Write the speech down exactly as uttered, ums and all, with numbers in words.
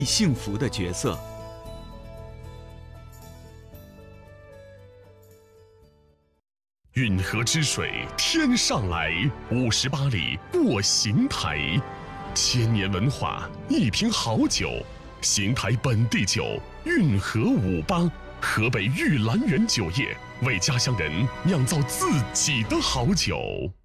幸福的角色。 运河之水天上来，五十八里过邢台，千年文化，一瓶好酒，邢台本地酒，运河五八，河北玉兰园酒业为家乡人酿造自己的好酒。